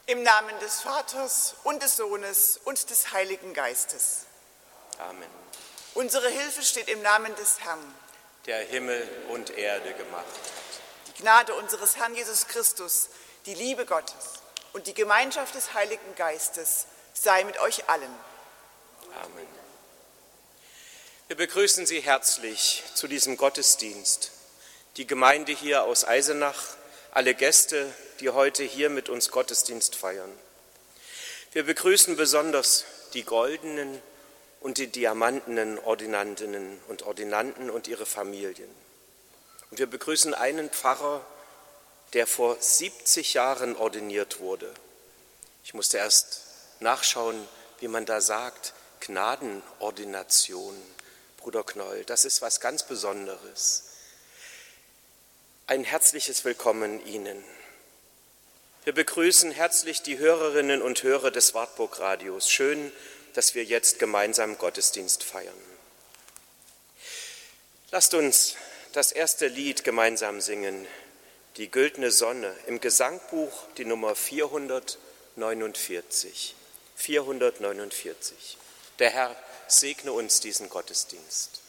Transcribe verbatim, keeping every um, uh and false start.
Im Namen des Vaters und des Sohnes und des Heiligen Geistes. Amen. Unsere Hilfe steht im Namen des Herrn, der Himmel und Erde gemacht hat. Die Gnade unseres Herrn Jesus Christus, die Liebe Gottes und die Gemeinschaft des Heiligen Geistes sei mit euch allen. Amen. Wir begrüßen Sie herzlich zu diesem Gottesdienst. Die Gemeinde hier aus Eisenach, alle Gäste, die heute hier mit uns Gottesdienst feiern. Wir begrüßen besonders die goldenen und die diamantenen Ordinantinnen und Ordinanten und ihre Familien. Und wir begrüßen einen Pfarrer, der vor siebzig Jahren ordiniert wurde. Ich musste erst nachschauen, wie man da sagt, Gnadenordination, Bruder Knoll, das ist was ganz Besonderes. Ein herzliches Willkommen Ihnen. Wir begrüßen herzlich die Hörerinnen und Hörer des Wartburg-Radios. Schön, dass wir jetzt gemeinsam Gottesdienst feiern. Lasst uns das erste Lied gemeinsam singen, die Güldene Sonne, im Gesangbuch die Nummer vierhundertneunundvierzig. vierhundertneunundvierzig. Der Herr segne uns diesen Gottesdienst.